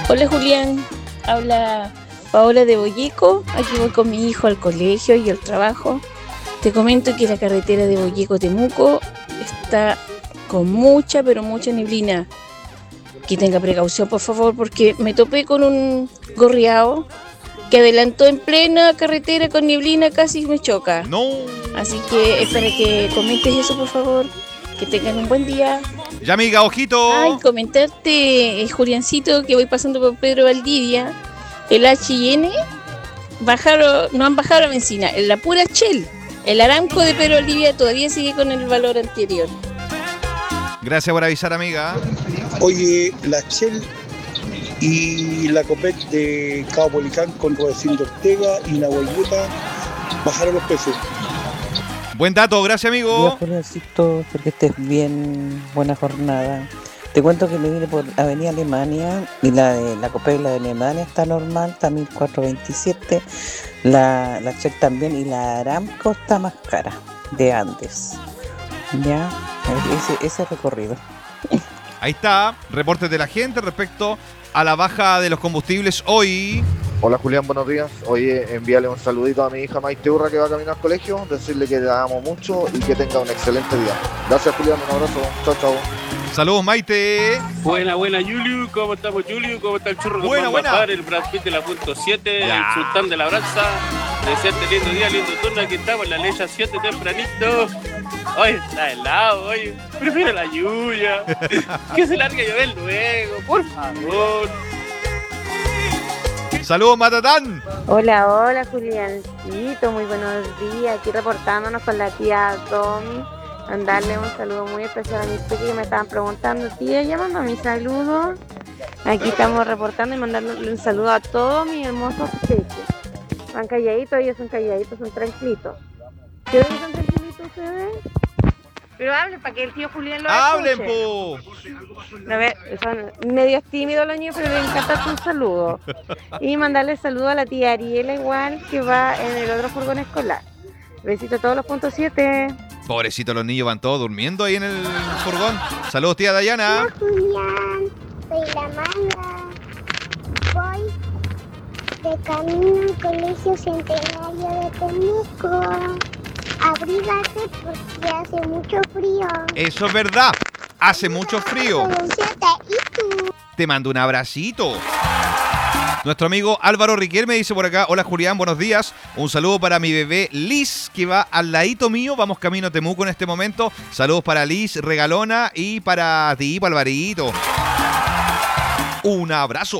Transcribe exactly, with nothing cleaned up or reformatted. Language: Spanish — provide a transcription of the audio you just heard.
Hola Julián, habla Paola de Boyeco. Aquí voy con mi hijo al colegio y al trabajo. Te comento que la carretera de Boyeco-Temuco está con mucha, pero mucha neblina. Que tenga precaución, por favor, porque me topé con un gorriao que adelantó en plena carretera con neblina, casi me choca. No. Así que es para que comentes eso, por favor. Que tengan un buen día. Ya, amiga, ojito. Ay, comentarte, eh, Juliancito, que voy pasando por Pedro Valdivia. El H y N bajaron, no han bajado la benzina. En la pura Shell, el Aramco de Pedro Valdivia todavía sigue con el valor anterior. Gracias por avisar, amiga. Oye, la Shell y la Copec de Cabo Policán con Rodecindo Ortega y la Guayueta bajaron los precios. Buen dato, gracias, amigo. Hola, Juliancito, espero que estés bien, buena jornada. Te cuento que me vine por Avenida Alemania y la de la Copec, la de Alemania está normal, está mil cuatrocientos veintisiete. La, la Shell también y la Aramco está más cara, de Andes. Ya, ese, ese recorrido. Ahí está, reportes de la gente respecto a la baja de los combustibles hoy. Hola Julián, buenos días. Oye, envíale un saludito a mi hija Maite Urra que va a caminar al colegio, decirle que la amo mucho y que tenga un excelente día. Gracias Julián, un abrazo. Chao, chao. Saludos, Maite. Buena, buena, Julio. ¿Cómo estamos, Julio? ¿Cómo está el churro con Buena, buena. Mamapar, el Brad Pitt de la punto siete, el sultán de la brasa? Desearte lindo día, lindo turno. Aquí estamos en la leche siete tempranito. Oye, está helado, oye. Prefiero la lluvia. Que se largue a llover luego, por favor. Saludos, Matatán. Hola, hola, Juliancito. Muy buenos días. Aquí reportándonos con la tía Domi. Mandarle un saludo muy especial a mis pequeños que me estaban preguntando, tía, llamando a mi saludo. Aquí estamos reportando y mandándole un saludo a todos mis hermosos peques. Van calladitos, ellos son calladitos, son tranquilitos. ¿Qué ven que son tranquilitos ustedes? Pero hablen para que el tío Julián lo ¡Hablen, escuche. po! A ver, son medios tímidos los niños, pero les encanta tu saludo. Y mandarle saludo a la tía Ariela igual, que va en el otro furgón escolar. Besito a todos los puntos siete. Pobrecitos, los niños van todos durmiendo ahí en el furgón. Saludos, tía Dayana. Hola Julián, soy la Manga. Voy de camino al Colegio Centenario de Temuco. Abrígate porque hace mucho frío. Eso es verdad. Hace mucho frío. ¿Y tú? Te mando un abracito. Nuestro amigo Álvaro Riquel me dice por acá: hola Julián, buenos días. Un saludo para mi bebé Liz, que va al ladito mío. Vamos camino a Temuco en este momento. Saludos para Liz, regalona, y para ti, para Alvarito. Un abrazo.